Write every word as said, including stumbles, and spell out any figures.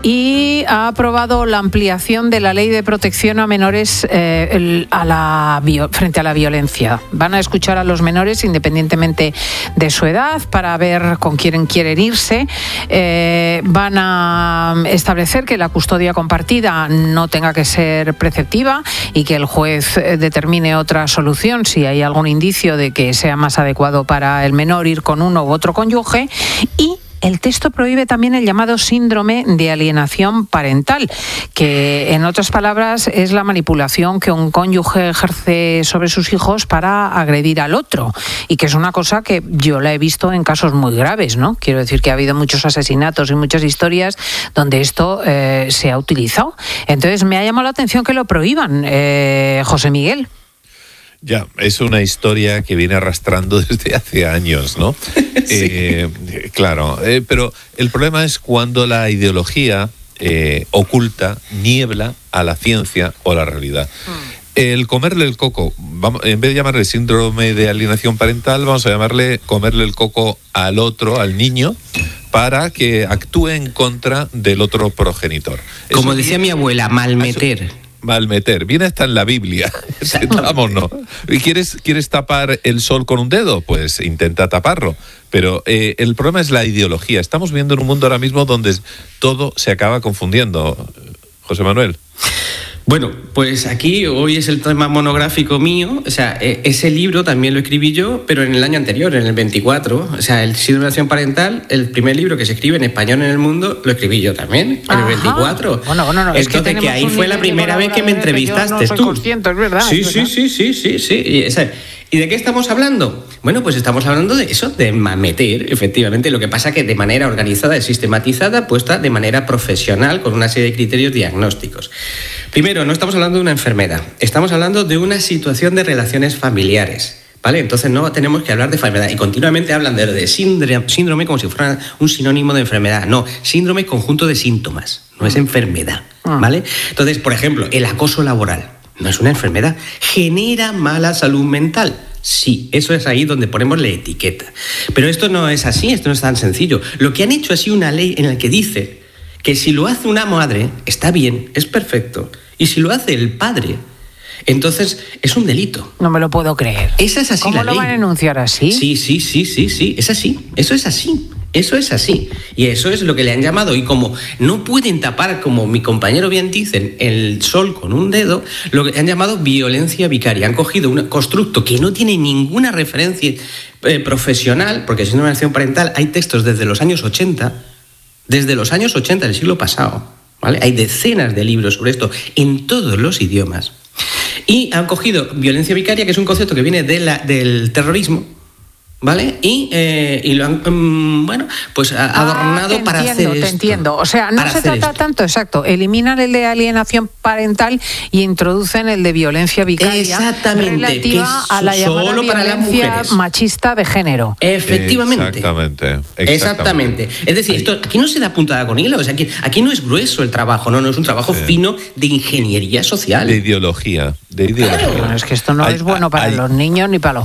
y ha aprobado la ampliación de la ley de protección a menores eh, el, a la, frente a la violencia. Van a escuchar a los menores independientemente de su edad para ver con quién quieren irse. Eh, van a establecer que la custodia compartida no tenga que ser preceptiva y que el juez determine otra solución si hay algún indicio de que sea más adecuado para el menor ir con uno u otro cónyuge. Y el texto prohíbe también el llamado síndrome de alienación parental, que en otras palabras es la manipulación que un cónyuge ejerce sobre sus hijos para agredir al otro, y que es una cosa que yo la he visto en casos muy graves, ¿no? Quiero decir que ha habido muchos asesinatos y muchas historias donde esto eh, se ha utilizado. Entonces me ha llamado la atención que lo prohíban, eh, José Miguel. Ya, es una historia que viene arrastrando desde hace años, ¿no? Sí. Eh, claro, eh, pero el problema es cuando la ideología eh, oculta, niebla a la ciencia o la realidad. Mm. El comerle el coco, vamos, en vez de llamarle síndrome de alienación parental, vamos a llamarle comerle el coco al otro, al niño, para que actúe en contra del otro progenitor. Como Eso, decía mi abuela, malmeter. Eso, Malmeter, viene hasta en la Biblia. Vamos, no. ¿Quieres, ¿Quieres tapar el sol con un dedo? Pues intenta taparlo. Pero eh, el problema es la ideología. Estamos viviendo en un mundo ahora mismo donde todo se acaba confundiendo. José Manuel. Bueno, pues aquí hoy es el tema monográfico mío. O sea, ese libro también lo escribí yo, pero en el año anterior, en el veinticuatro. O sea, el síndrome de alienación parental, el primer libro que se escribe en español en el mundo, lo escribí yo también, en el veinticuatro. Bueno, bueno, no, es Entonces, que, que ahí fue la primera vez que me entrevistaste que yo no soy tú. Consciente, es verdad. Sí, es sí, verdad. sí, sí, sí, sí. Y, esa, ¿Y de qué estamos hablando? Bueno, pues estamos hablando de eso, de malmeter, efectivamente. Lo que pasa que de manera organizada y sistematizada, puesta de manera profesional, con una serie de criterios diagnósticos. Primero, no estamos hablando de una enfermedad, estamos hablando de una situación de relaciones familiares, ¿vale? Entonces no tenemos que hablar de enfermedad. Y continuamente hablan de, de síndrome, síndrome como si fuera un sinónimo de enfermedad. No, síndrome es conjunto de síntomas, no es enfermedad, ¿vale? Entonces, por ejemplo, el acoso laboral no es una enfermedad, genera mala salud mental. Sí, eso es ahí donde ponemos la etiqueta. Pero esto no es así, esto no es tan sencillo. Lo que han hecho es una ley en la que dice que si lo hace una madre, está bien, es perfecto. Y si lo hace el padre, entonces es un delito. No me lo puedo creer. Esa es así ¿Cómo la lo ley. van a enunciar así? Sí, sí, sí, sí, sí, es así. Eso es así. Eso es así. Y eso es lo que le han llamado. Y como no pueden tapar, como mi compañero bien dicen, el sol con un dedo, lo que han llamado violencia vicaria. Han cogido un constructo que no tiene ninguna referencia eh, profesional, porque si no es una acción parental, hay textos desde los años ochenta, desde los años ochenta del siglo pasado, ¿vale? Hay decenas de libros sobre esto en todos los idiomas. Y han cogido violencia vicaria, que es un concepto que viene de la, del terrorismo, ¿vale? Y, eh, y lo han, um, bueno, pues adornado ah, para entiendo, hacer te esto. entiendo. O sea, no para se trata esto. tanto, exacto, eliminan el de alienación parental y introducen el de violencia vicaria. Exactamente, relativa que a la llamada solo para las violencia mujeres. machista de género. Efectivamente. Exactamente. Exactamente. Exactamente. Es decir, esto, aquí no se da puntada con hilo. O sea, aquí, aquí no es grueso el trabajo, no, no es un trabajo sí. fino de ingeniería social. De ideología. De ideología. Claro. Bueno, es que esto no hay, es bueno para hay, los niños ni para los